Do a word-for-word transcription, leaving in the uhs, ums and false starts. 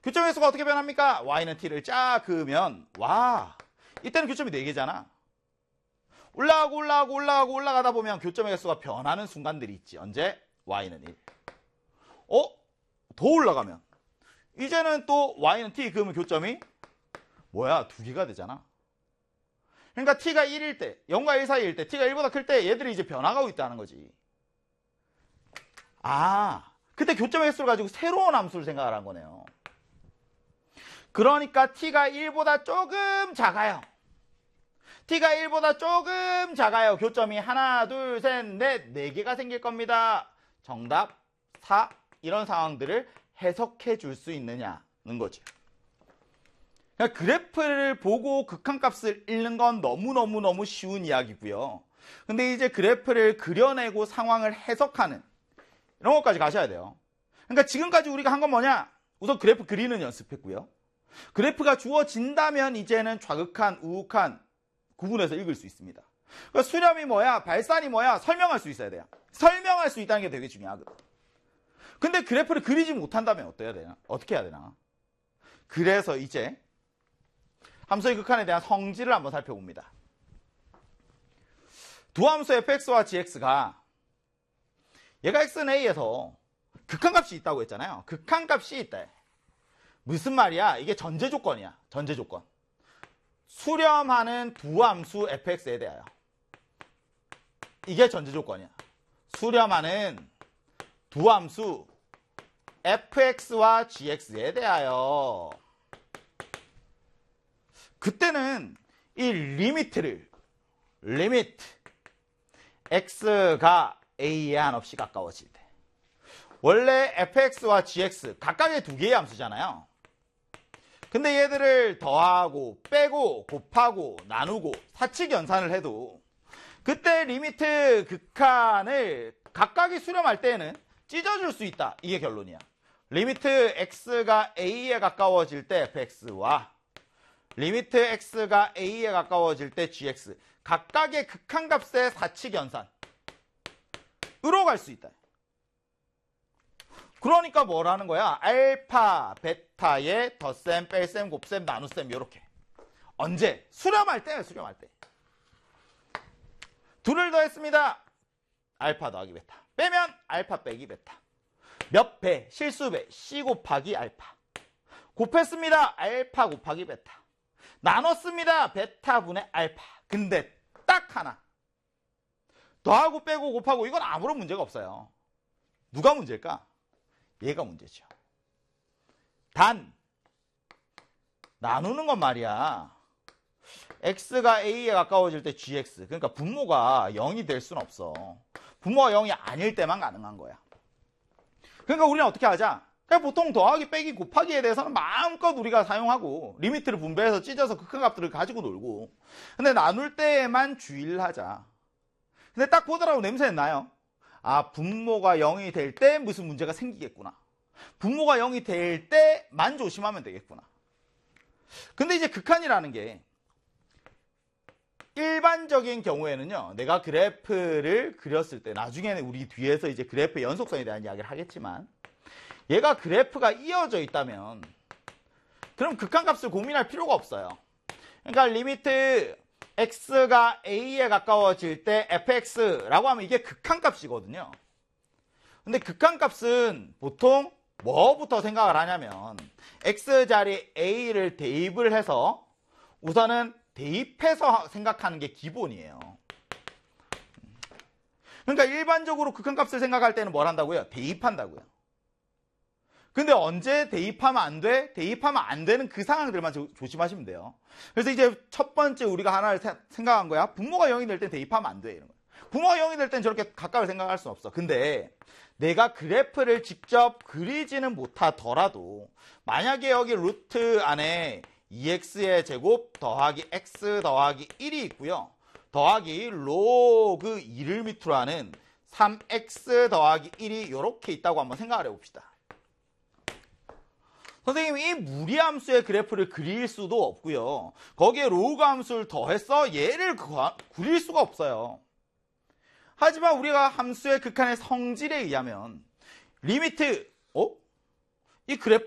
교점 횟수가 어떻게 변합니까? y는 t를 쫙 그으면 와 이때는 교점이 네 개잖아. 올라가고 올라가고 올라가고 올라가다 보면 교점의 횟수가 변하는 순간들이 있지. 언제? y는 일. 어? 더 올라가면 이제는 또 y는 t 그으면 교점이 뭐야? 두 개가 되잖아. 그러니까 t가 일일 때, 영과 일 사이일 때, t가 일보다 클 때 얘들이 이제 변화가고 있다는 거지. 아, 그때 교점의 횟수를 가지고 새로운 함수를 생각을 한 거네요. 그러니까 t가 일보다 조금 작아요. t가 일보다 조금 작아요. 교점이 하나, 둘, 셋, 넷, 네 개가 생길 겁니다. 정답 사. 이런 상황들을 해석해 줄 수 있느냐는 거죠. 그러니까 그래프를 보고 극한값을 읽는 건 너무너무너무 쉬운 이야기고요. 근데 이제 그래프를 그려내고 상황을 해석하는 이런 것까지 가셔야 돼요. 그러니까 지금까지 우리가 한 건 뭐냐? 우선 그래프 그리는 연습했고요. 그래프가 주어진다면 이제는 좌극한, 우극한 구분해서 읽을 수 있습니다. 그러니까 수렴이 뭐야? 발산이 뭐야? 설명할 수 있어야 돼요. 설명할 수 있다는 게 되게 중요하거든. 근데 그래프를 그리지 못한다면 어때야 되나? 어떻게 해야 되나? 그래서 이제 함수의 극한에 대한 성질을 한번 살펴봅니다. 두 함수 fx와 gx가 얘가 x는 a에서 극한값이 있다고 했잖아요. 극한값이 있다. 무슨 말이야? 이게 전제 조건이야. 전제 조건. 수렴하는 두 함수 fx에 대하여. 이게 전제 조건이야. 수렴하는 두 함수 fx와 gx에 대하여. 그때는 이 리미트를 리미트 x가 a에 한없이 가까워질 때 원래 fx와 gx 각각의 두 개의 함수잖아요. 근데 얘들을 더하고 빼고 곱하고 나누고 사칙 연산을 해도 그때 리미트 극한을 각각이 수렴할 때에는 찢어줄 수 있다. 이게 결론이야. 리미트 x가 a에 가까워질 때 fx와 리미트 x가 a에 가까워질 때 gx 각각의 극한값의 사칙 연산으로 갈 수 있다. 그러니까 뭐라는 거야? 알파, 베타의 덧셈, 뺄셈, 곱셈, 나눗셈 이렇게. 언제? 수렴할 때, 수렴할 때. 둘을 더했습니다. 알파 더하기 베타. 빼면 알파 빼기 베타. 몇 배? 실수배. C 곱하기 알파. 곱했습니다. 알파 곱하기 베타. 나눴습니다. 베타분의 알파. 근데 딱 하나. 더하고 빼고 곱하고 이건 아무런 문제가 없어요. 누가 문제일까? 얘가 문제죠. 단 나누는 건 말이야. x가 a에 가까워질 때 gx. 그러니까 분모가 영이 될 수는 없어. 분모가 영이 아닐 때만 가능한 거야. 그러니까 우리는 어떻게 하자? 그냥 보통 더하기, 빼기, 곱하기에 대해서는 마음껏 우리가 사용하고 리미트를 분배해서 찢어서 극한값들을 가지고 놀고 근데 나눌 때에만 주의를 하자. 근데 딱 보더라도 냄새는 나요. 아, 분모가 영이 될 때 무슨 문제가 생기겠구나. 분모가 영이 될 때만 조심하면 되겠구나. 근데 이제 극한이라는 게 일반적인 경우에는요. 내가 그래프를 그렸을 때 나중에는 우리 뒤에서 이제 그래프의 연속성에 대한 이야기를 하겠지만 얘가 그래프가 이어져 있다면 그럼 극한값을 고민할 필요가 없어요. 그러니까 리미트 x가 a에 가까워질 때 fx라고 하면 이게 극한값이거든요. 근데 극한값은 보통 뭐부터 생각을 하냐면 x자리 a를 대입을 해서 우선은 대입해서 생각하는 게 기본이에요. 그러니까 일반적으로 극한값을 생각할 때는 뭘 한다고요? 대입한다고요. 근데 언제 대입하면 안 돼? 대입하면 안 되는 그 상황들만 조, 조심하시면 돼요. 그래서 이제 첫 번째 우리가 하나를 세, 생각한 거야. 분모가 영이 될 땐 대입하면 안 돼. 이런 거야. 분모가 영이 될 땐 저렇게 가까이 생각할 수는 없어. 근데 내가 그래프를 직접 그리지는 못하더라도 만약에 여기 루트 안에 이 엑스의 제곱 더하기 x 더하기 일이 있고요. 더하기 로그 이를 밑으로 하는 삼 엑스 더하기 일이 이렇게 있다고 한번 생각을 해봅시다. 선생님, 이 무리함수의 그래프를 그릴 수도 없고요. 거기에 로그 함수를 더해서 얘를 그릴 수가 없어요. 하지만 우리가 함수의 극한의 성질에 의하면 리미트, 어? 이 그래프